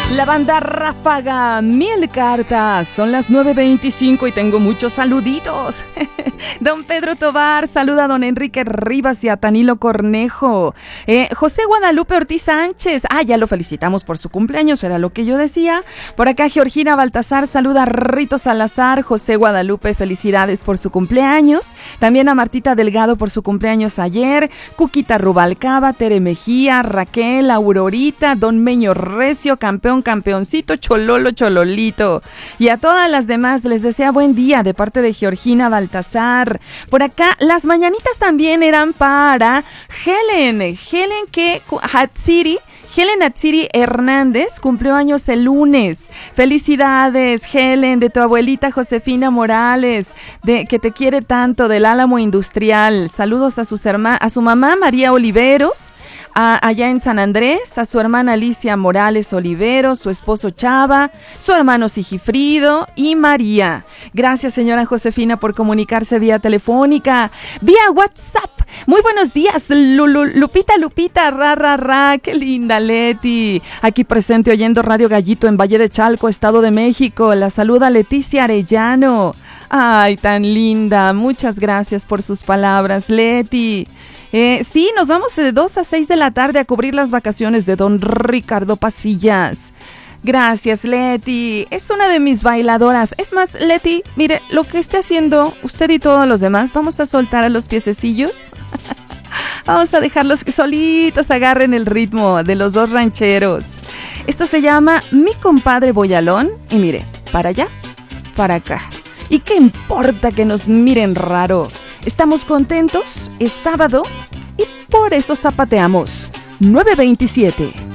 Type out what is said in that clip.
La banda Ráfaga, Mil Cartas. Son las 9:25 y tengo muchos saluditos. Don Pedro Tobar, saluda a don Enrique Rivas y a Tanilo Cornejo. José Guadalupe Ortiz Sánchez. Ya lo felicitamos por su cumpleaños, era lo que yo decía. Por acá Georgina Baltasar, saluda a Rito Salazar. José Guadalupe, felicidades por su cumpleaños. También a Martita Delgado por su cumpleaños ayer. Cuquita Rubalcaba, Tere Mejía, Raquel, Aurorita, don Meño Recio, campeoncito, Chololo, Chololito. Y a todas las demás les desea buen día de parte de Georgina Baltasar. Por acá, las mañanitas también eran para Helen Hatsiri Hernández, cumplió años el lunes. Felicidades, Helen, de tu abuelita Josefina Morales, que te quiere tanto, del Álamo Industrial. Saludos a su mamá María Oliveros, allá en San Andrés, a su hermana Alicia Morales Oliveros, su esposo Chava, su hermano Sigifrido y María. Gracias, señora Josefina, por comunicarse vía telefónica, vía WhatsApp. Muy buenos días, Lupita, ra, qué linda Leti. Aquí presente oyendo Radio Gallito en Valle de Chalco, Estado de México. La saluda Leticia Arellano. Ay, tan linda. Muchas gracias por sus palabras, Leti. Sí, nos vamos de 2 a 6 de la tarde a cubrir las vacaciones de don Ricardo Pasillas. Gracias, Leti. Es una de mis bailadoras. Es más, Leti, mire, lo que esté haciendo usted y todos los demás, vamos a soltar a los piececillos. Vamos a dejarlos que solitos agarren el ritmo de los dos rancheros. Esto se llama Mi Compadre Boyalón. Y mire, para allá, para acá. ¿Y qué importa que nos miren raro? Estamos contentos, es sábado y por eso zapateamos. 9:27.